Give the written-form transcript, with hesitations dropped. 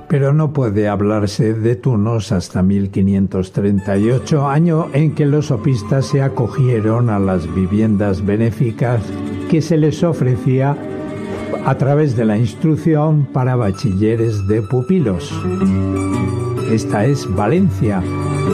Pero no puede hablarse de tunos hasta 1538, año en que los sopistas se acogieron a las viviendas benéficas que se les ofrecía a través de la instrucción para bachilleres de pupilos. Esta es Valencia,